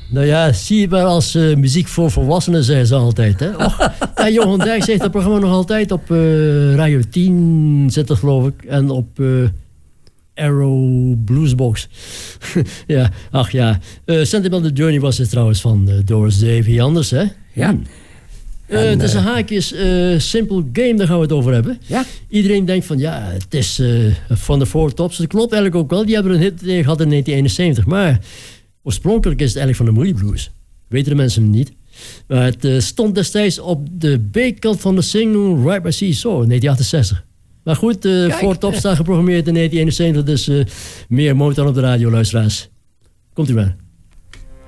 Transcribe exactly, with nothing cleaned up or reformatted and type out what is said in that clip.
Nou ja, zie je maar als uh, muziek voor volwassenen, zei ze altijd. Hè? Och, ja, Johan Derksen heeft dat programma nog altijd op uh, Radio tien zitten, geloof ik. En op uh, Arrow Bluesbox. Ja, ach ja. Uh, Sentimental Journey was het trouwens van uh, Doris Day. Wie anders, hè? Ja. Hmm. Uh, het is een haakjes uh, Simple Game, daar gaan we het over hebben. Ja. Iedereen denkt van, ja, het is uh, van de Four Tops. Dat klopt eigenlijk ook wel. Die hebben een hit gehad in negentien eenenzeventig. Maar oorspronkelijk is het eigenlijk van de Moody Blues. Weten de mensen niet. Maar het uh, stond destijds op de B-kant van de single Right by Sea Soul in negentien achtenzestig. Maar goed, de uh, Four Tops staan geprogrammeerd in negentien eenenzeventig. Dus uh, meer Motown op de radio, luisteraars. Komt u maar.